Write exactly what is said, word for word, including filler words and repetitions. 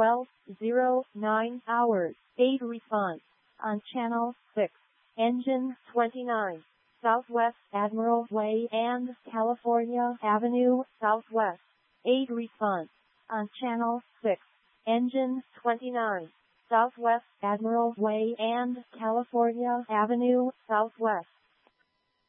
twelve oh nine hours. eight response. On Channel six. Engine twenty-nine. Southwest Admiral Way and California Avenue, Southwest. eight response. On Channel six. Engine twenty-nine. Southwest Admiral Way and California Avenue, Southwest.